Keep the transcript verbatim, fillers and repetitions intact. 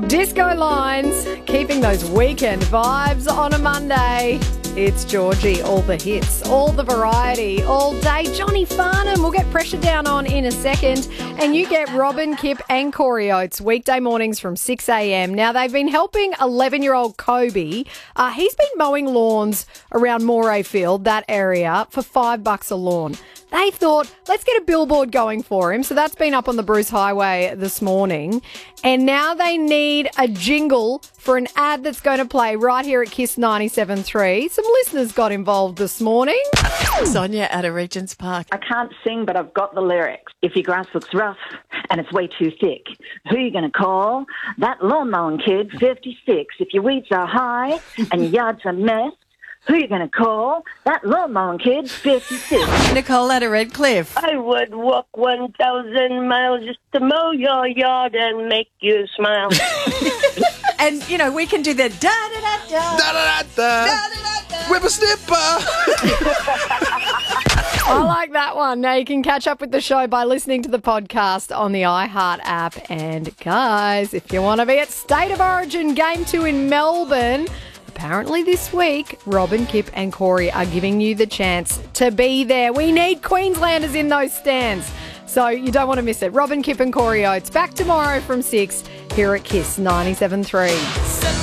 Disco Lines, keeping those weekend vibes on a Monday. It's Georgie, all the hits, all the variety, all day. Johnny Farnham, we'll get Pressure Down on in a second. And you get Robin, Kip and Corey Oates weekday mornings from six a.m. Now, they've been helping eleven-year-old Kobe. Uh, he's been mowing lawns around Moray Field, that area, for five bucks a lawn. They thought, let's get a billboard going for him. So that's been up on the Bruce Highway this morning. And now they need a jingle for an ad that's going to play right here at Kiss ninety-seven point three. Some listeners got involved this morning. Sonia at a Regent's Park. I can't sing, but I've got the lyrics. If your grass looks rough and it's way too thick, who are you going to call? That lawn mowing kid, fifty-six. If your weeds are high and your yard's a mess, who are you going to call? That lawn mowing kid, fifty-six. Nicole at a Redcliffe. I would walk one thousand miles just to mow your yard and make you smile. And, you know, we can do the da-da-da-da. Da-da-da-da. Da-da-da-da. Whippersnipper. I like that one. Now you can catch up with the show by listening to the podcast on the iHeart app. And guys, if you want to be at State of Origin Game two in Melbourne, apparently this week, Robin, Kip and Corey are giving you the chance to be there. We need Queenslanders in those stands. So you don't want to miss it. Robin, Kip and Corey Oates back tomorrow from six here at Kiss ninety-seven point three.